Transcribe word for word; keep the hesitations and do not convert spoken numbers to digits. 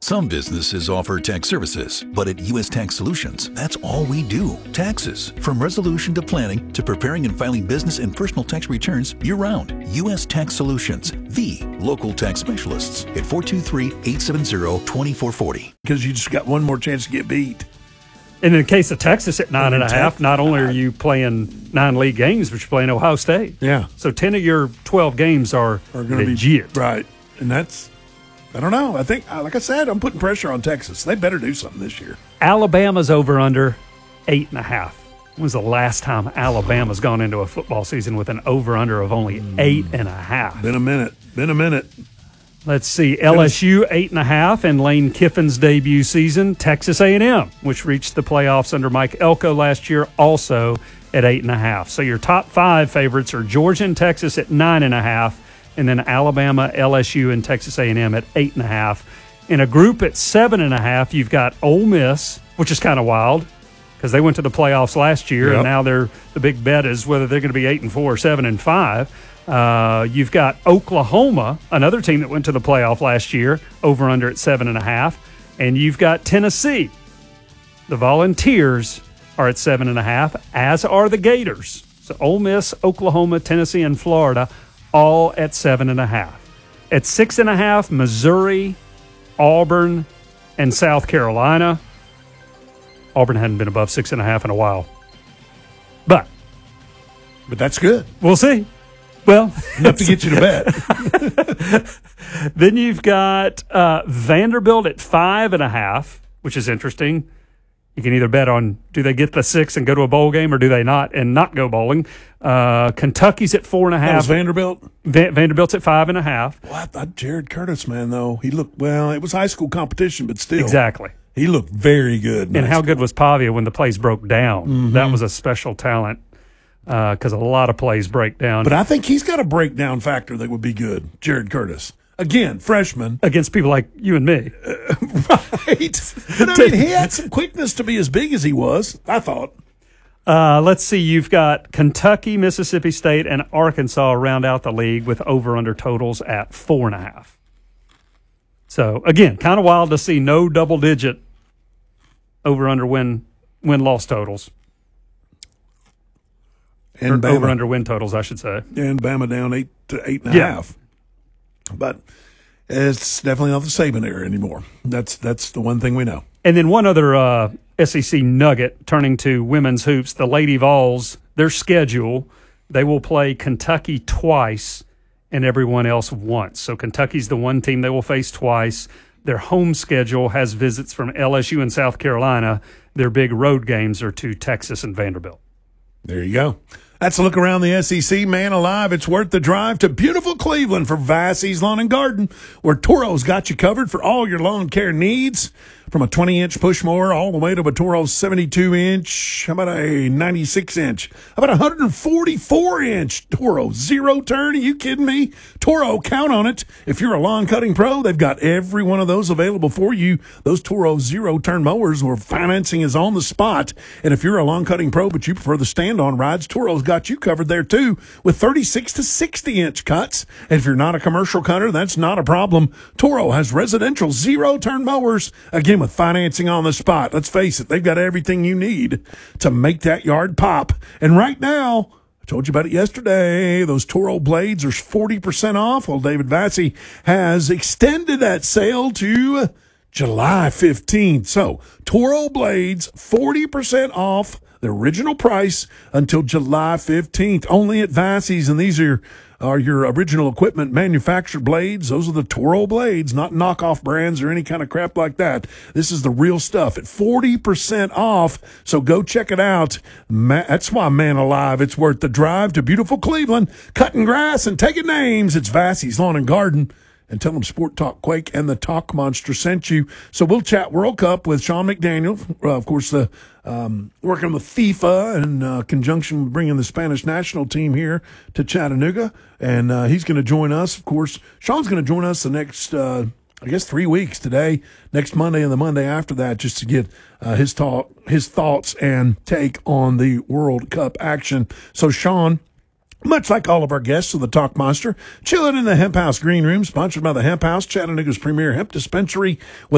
Some businesses offer tax services, but at U S Tax Solutions, that's all we do. Taxes. From resolution to planning to preparing and filing business and personal tax returns year-round. U S Tax Solutions, the local tax specialists at four two three, eight seven zero, two four four zero. Because you just got one more chance to get beat. And in the case of Texas at nine and a half, not only are you playing nine league games, but you're playing Ohio State. Yeah. So ten of your twelve games are, are going to legit. Be right. And that's, I don't know. I think, like I said, I'm putting pressure on Texas. They better do something this year. Alabama's over under eight and a half. When was the last time Alabama's gone into a football season with an over under of only eight and a half? Been a minute. Been a minute. Let's see, L S U eight and a half in Lane Kiffin's debut season. Texas A and M, which reached the playoffs under Mike Elko last year, also at eight and a half. So your top five favorites are Georgia and Texas at nine and a half, and then Alabama, L S U, and Texas A and M at eight and a half. In a group at seven and a half, you've got Ole Miss, which is kind of wild because they went to the playoffs last year, yep. and now they're the big bet is whether they're going to be eight and four or seven and five. Uh, you've got Oklahoma, another team that went to the playoff last year, over under at seven and a half, and you've got Tennessee. The Volunteers are at seven and a half, as are the Gators. So Ole Miss, Oklahoma, Tennessee, and Florida, all at seven and a half. At six and a half, Missouri, Auburn, and South Carolina. Auburn hadn't been above six and a half in a while, but but that's good. We'll see. Well, enough to get you to bet. Then you've got uh, Vanderbilt at five and a half, which is interesting. You can either bet on do they get the six and go to a bowl game, or do they not and not go bowling. Uh, Kentucky's at four and a half. That was Vanderbilt. Va- Vanderbilt's at five and a half. Well, I thought Jared Curtis, man, though he looked well. It was high school competition, but still, exactly. He looked very good. And how school. good was Pavia when the plays broke down? Mm-hmm. That was a special talent. Because uh, a lot of plays break down. But I think he's got a breakdown factor that would be good, Jared Curtis. Again, freshman. Against people like you and me. Uh, right. But I mean, he had some quickness to be as big as he was, I thought. Uh, let's see. You've got Kentucky, Mississippi State, and Arkansas round out the league with over-under totals at four and a half. So, again, kind of wild to see no double-digit over-under win, win-loss totals. And Bama, over under win totals, I should say. And Bama down eight to eight and a yeah. half. But it's definitely not the Saban era anymore. That's that's the one thing we know. And then one other uh, S E C nugget, turning to women's hoops, the Lady Vols, their schedule, they will play Kentucky twice and everyone else once. So Kentucky's the one team they will face twice. Their home schedule has visits from L S U and South Carolina. Their big road games are to Texas and Vanderbilt. There you go. That's a look around the S E C. Man alive, it's worth the drive to beautiful Cleveland for Vassey's Lawn and Garden, where Toro's got you covered for all your lawn care needs. From a twenty-inch push mower all the way to a Toro seventy-two inch, how about a ninety-six inch? How about a one hundred forty-four inch Toro zero turn? Are you kidding me? Toro, count on it. If you're a lawn cutting pro, they've got every one of those available for you. Those Toro zero turn mowers where financing is on the spot. And if you're a lawn cutting pro but you prefer the stand-on rides, Toro's got you covered there too with thirty-six to sixty inch cuts. And if you're not a commercial cutter, that's not a problem. Toro has residential zero turn mowers. Again, with financing on the spot. Let's face it, they've got everything you need to make that yard pop. And right now, I told you about it yesterday, those Toro blades are forty percent off. Well, David Vassey has extended that sale to July fifteenth. So, Toro blades, forty percent off the original price until July fifteenth. Only at Vassey's, and these are are your original equipment manufactured blades. Those are the Toro blades, not knockoff brands or any kind of crap like that. This is the real stuff at forty percent off, so go check it out. Ma- That's why, man alive, it's worth the drive to beautiful Cleveland, cutting grass and taking names. It's Vassey's Lawn and Garden. And tell them Sport Talk Quake and the Talk Monster sent you. So we'll chat World Cup with Sean McDaniel, uh, of course, the um, working with FIFA in uh, conjunction with bringing the Spanish national team here to Chattanooga. And uh, he's going to join us, of course. Sean's going to join us the next, uh, I guess, three weeks today, next Monday and the Monday after that, just to get uh, his, talk, his thoughts and take on the World Cup action. So, Sean, much like all of our guests of the Talk Monster, chilling in the Hemp House Green Room, sponsored by the Hemp House, Chattanooga's premier hemp dispensary.